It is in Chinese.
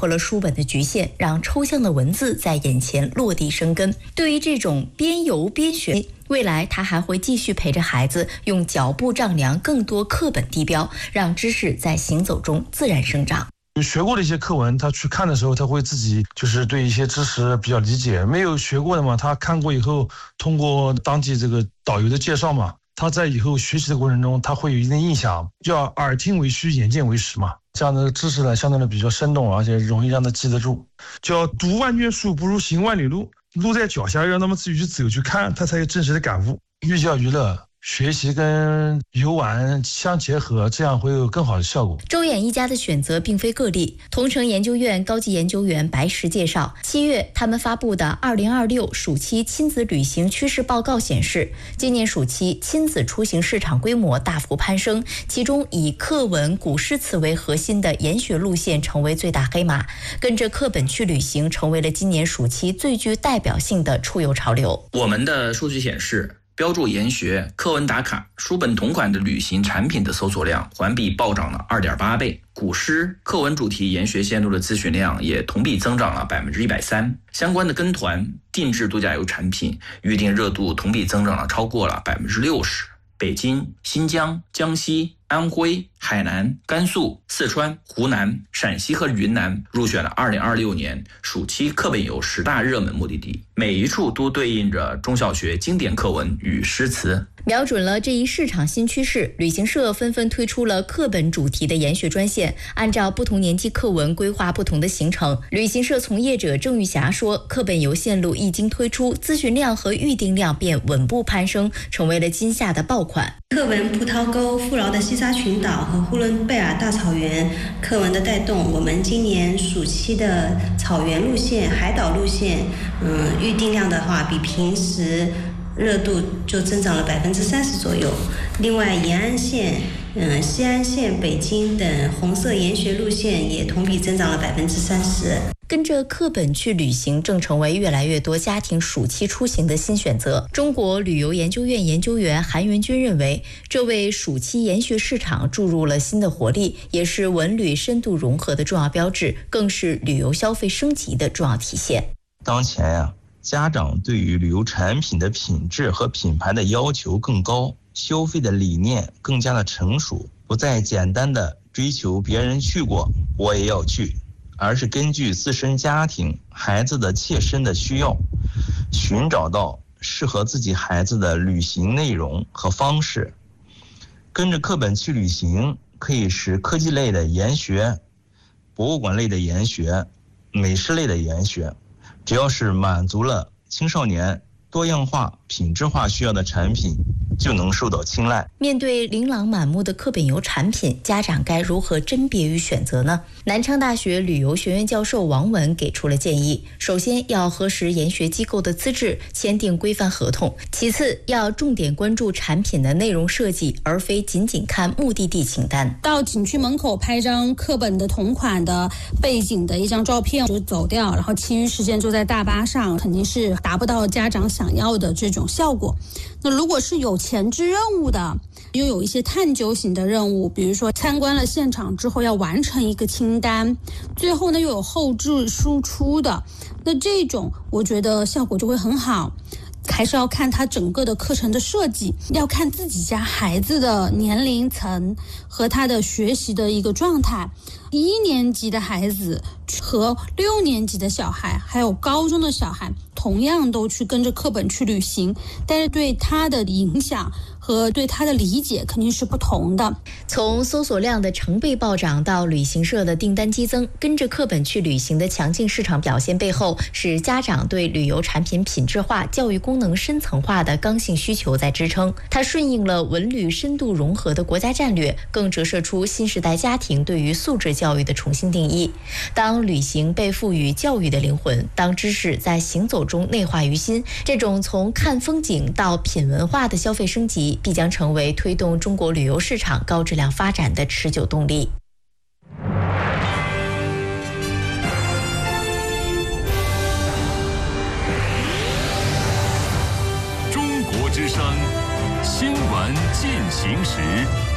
破了书本的局限，让抽象的文字在眼前落地生根。对于这种边游边学，未来他还会继续陪着孩子用脚步丈量更多课本地标，让知识在行走中自然生长。 学过的一些课文，他去看的时候，他会自己就是对一些知识比较理解。没有学过的嘛，他看过以后，通过当地这个导游的介绍嘛，他在以后学习的过程中，他会有一定印象。叫耳听为虚，眼见为实嘛。这样的知识呢，相对的比较生动，而且容易让他记得住。叫读万卷书不如行万里路，路在脚下，让他们自己去走去看，他才有真实的感悟。寓教于乐，学习跟游玩相结合，这样会有更好的效果。 周衍一家的选择并非个例。同城研究院高级研究员白石介绍，7月他们发布的2026暑期亲子旅行趋势报告显示，今年暑期亲子出行市场规模大幅攀升，其中以课文、古诗词为核心的研学路线成为最大黑马，跟着课本去旅行成为了今年暑期最具代表性的出游潮流。 我们的数据显示，标注研学、课文打卡、书本同款的旅行产品的搜索量环比暴涨了2.8倍，古诗、课文主题研学线路的咨询量也同比增长了130%，相关的跟团、定制度假游产品预订热度同比增长了超过了60%。北京、新疆、江西、安徽、海南、甘肃、四川、湖南、陕西和云南入选了2026年暑期课本游10大热门目的地，每一处都对应着中小学经典课文与诗词。 瞄准了这一市场新趋势，旅行社纷纷推出了课本主题的研学专线，按照不同年级课文规划不同的行程。旅行社从业者郑玉霞说，课本游线路一经推出，咨询量和预订量便稳步攀升，成为了今夏的爆款。 课文葡萄沟、富饶的西沙群岛和呼伦贝尔大草原课文的带动，我们今年暑期的草原路线、海岛路线，预订量的话比平时热度就增长了30%左右。另外，延安线、西安线、北京等红色研学路线也同比增长了30%。 跟着课本去旅行正成为越来越多家庭暑期出行的新选择。中国旅游研究院研究员韩元军认为，这为暑期研学市场注入了新的活力，也是文旅深度融合的重要标志，更是旅游消费升级的重要体现。 当前家长对于旅游产品的品质和品牌的要求更高，消费的理念更加的成熟，不再简单的追求别人去过我也要去，而是根据自身家庭、孩子的切身的需要，寻找到适合自己孩子的旅行内容和方式。跟着课本去旅行，可以是科技类的研学、博物馆类的研学、美食类的研学，只要是满足了青少年多样化、品质化需要的产品，就能受到青睐。 面对琳琅满目的课本游产品，家长该如何甄别与选择呢？南昌大学旅游学院教授王文给出了建议：首先要核实研学机构的资质，签订规范合同；其次要重点关注产品的内容设计，而非仅仅看目的地清单。 到景区门口拍张课本的同款的背景的一张照片就走掉，然后其余时间坐在大巴上，肯定是达不到家长想要的这种效果。那如果是有前置任务的，又有一些探究型的任务，比如说参观了现场之后要完成一个清单，最后呢又有后置输出的，那这种我觉得效果就会很好。还是要看他整个的课程的设计，要看自己家孩子的年龄层和他的学习的一个状态。1年级的孩子和6年级的小孩，还有高中的小孩，同样都去跟着课本去旅行，但是对他的影响和对他的理解肯定是不同的。 从搜索量的成倍暴涨到旅行社的订单激增，跟着课本去旅行的强劲市场表现背后，是家长对旅游产品品质化、教育功能深层化的刚性需求在支撑。它顺应了文旅深度融合的国家战略，更折射出新时代家庭对于素质教育的重新定义。当旅行被赋予教育的灵魂，当知识在行走中内化于心，这种从看风景到品文化的消费升级，必将成为推动中国旅游市场高质量发展的持久动力。 中国之声新闻进行时。